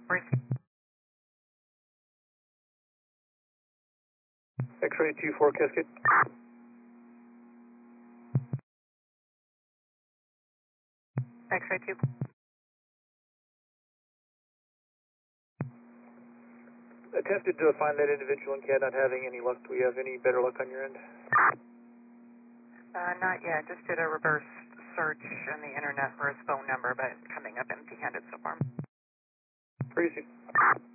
X-ray 24 Cascade. X-ray 2. Attempted to find that individual in CAD, not having any luck. Do we have any better luck on your end? Not yet. Just did a reverse search on the internet for his phone number, but coming up empty-handed so far. Crazy.